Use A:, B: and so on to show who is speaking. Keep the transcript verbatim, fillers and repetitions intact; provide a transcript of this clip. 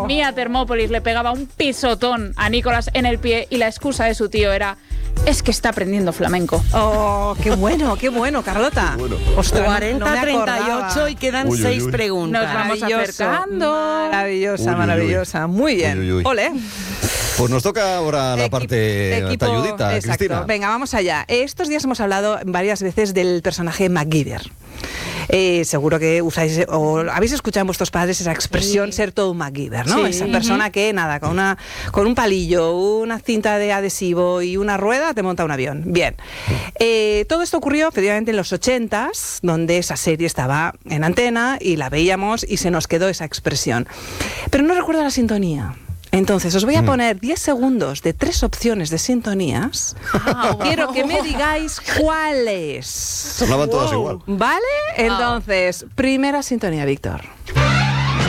A: Mía Thermopolis le pegaba un pisotón a Nicolás en el pie y la excusa de su tío era: es que está aprendiendo flamenco.
B: Oh, qué bueno, qué bueno, Carlota.
C: Bueno.
B: Ostras,
D: cuarenta
B: no
D: treinta y ocho y quedan
C: Uy, uy,
D: seis
C: uy.
D: preguntas.
A: Nos vamos
B: Maravilloso,
A: acercando.
B: Maravillosa,
C: Uy, uy, uy.
B: maravillosa. Muy bien.
C: Uy, uy, uy.
B: Ole.
C: Pues nos toca ahora la
B: Equi-
C: parte
B: equipo-
C: talludita,
B: exacto.
C: Cristina.
B: Venga, vamos allá. Estos días hemos hablado varias veces del personaje MacGyver. Eh, seguro que usáis o habéis escuchado en vuestros padres esa expresión,
D: Sí.
B: ser todo un MacGyver, ¿no?
D: Sí.
B: Esa persona que, nada, con una con un palillo, una cinta de adhesivo y una rueda te monta un avión. Bien. Eh, todo esto ocurrió efectivamente en los ochentas, donde esa serie estaba en antena y la veíamos y se nos quedó esa expresión. Pero no recuerdo la sintonía. Entonces, os voy a poner diez segundos de tres opciones de sintonías. Quiero que me digáis cuáles.
C: Sonaban todas igual.
B: ¿Vale? Entonces, primera sintonía, Víctor.